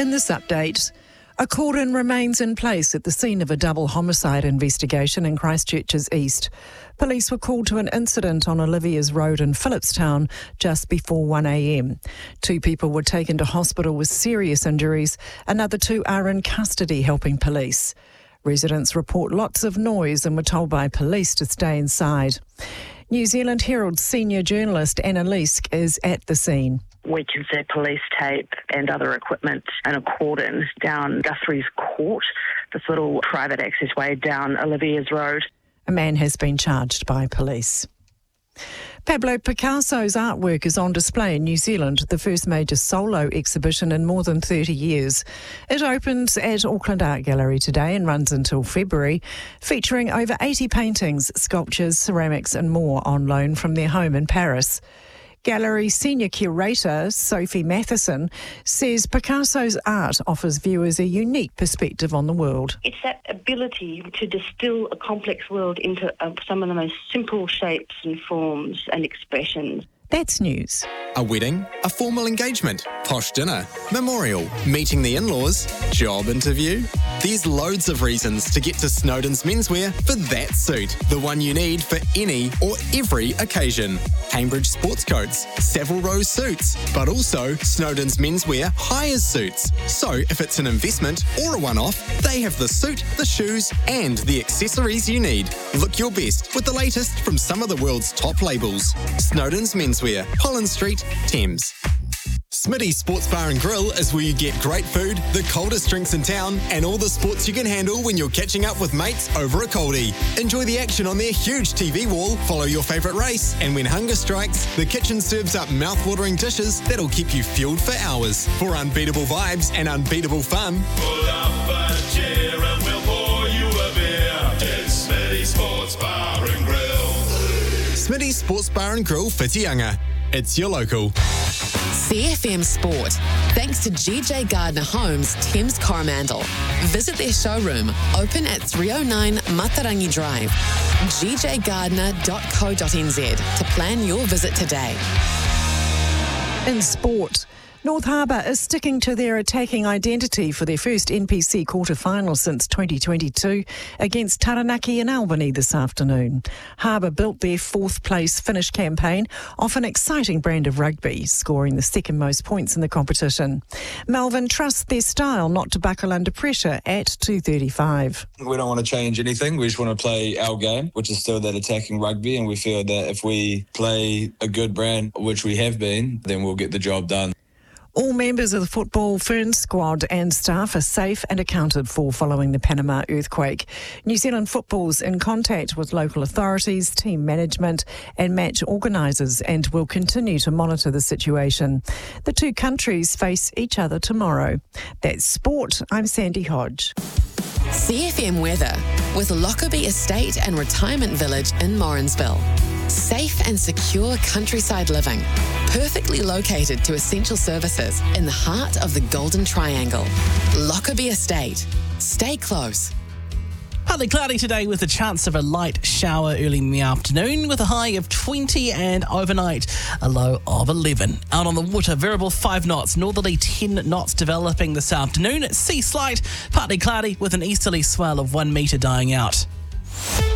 In this update, a cordon remains in place at the scene of a double homicide investigation in Christchurch's east. Police were called to an incident on Olivia's Road in Phillipstown just before 1 a.m. 2 people were taken to hospital with serious injuries. Another 2 are in custody helping police. Residents report lots of noise and were told by police to stay inside. New Zealand Herald senior journalist Anna Leask is at the scene. We can see police tape and other equipment and a cordon down Guthrie's Court, this little private access way down Olivia's Road. A man has been charged by police. Pablo Picasso's artwork is on display in New Zealand, the first major solo exhibition in more than 30 years. It opens at Auckland Art Gallery today and runs until February, featuring over 80 paintings, sculptures, ceramics and more on loan from their home in Paris. Gallery senior curator Sophie Matheson says Picasso's art offers viewers a unique perspective on the world. It's that ability to distill a complex world into some of the most simple shapes and forms and expressions. That's news. A wedding, a formal engagement, posh dinner, memorial, meeting the in-laws, job interview. There's loads of reasons to get to Snowden's Menswear for that suit. The one you need for any or every occasion. Cambridge sports coats, Savile Row suits, but also Snowden's Menswear hires suits. So if it's an investment or a one-off, they have the suit, the shoes and the accessories you need. Look your best with the latest from some of the world's top labels. Snowden's Menswear, Holland Street, Thames. Smitty's Sports Bar and Grill is where you get great food, the coldest drinks in town, and all the sports you can handle when you're catching up with mates over a coldie. Enjoy the action on their huge TV wall, follow your favourite race, and when hunger strikes, the kitchen serves up mouth-watering dishes that'll keep you fueled for hours. For unbeatable vibes and unbeatable fun, pull up a chair and we'll pour you a beer. It's Smitty's Sports Bar and Grill. Smitty's Sports Bar and Grill, Whitianga. It's your local. CFM Sport. Thanks to GJ Gardner Homes, Thames Coromandel. Visit their showroom, open at 309 Matarangi Drive. gjgardner.co.nz to plan your visit today. In sport, North Harbour is sticking to their attacking identity for their first NPC quarter-final since 2022 against Taranaki in Albany this afternoon. Harbour built their fourth-place finish campaign off an exciting brand of rugby, scoring the second most points in the competition. Melbourne trusts their style not to buckle under pressure at 2:35. We don't want to change anything. We just want to play our game, which is still that attacking rugby, and we feel that if we play a good brand, which we have been, then we'll get the job done. All members of the Football Ferns squad and staff are safe and accounted for following the Panama earthquake. New Zealand Football's in contact with local authorities, team management and match organisers and will continue to monitor the situation. The two countries face each other tomorrow. That's sport. I'm Sandy Hodge. CFM weather with Lockerbie Estate and Retirement Village in Morrinsville. Safe and secure countryside living, perfectly located to essential services in the heart of the Golden Triangle. Lockerbie Estate. Stay close. Partly cloudy today with a chance of a light shower early in the afternoon with a high of 20 and overnight a low of 11. Out on the water, variable 5 knots, northerly 10 knots developing this afternoon. Sea slight, partly cloudy with an easterly swell of 1 metre dying out.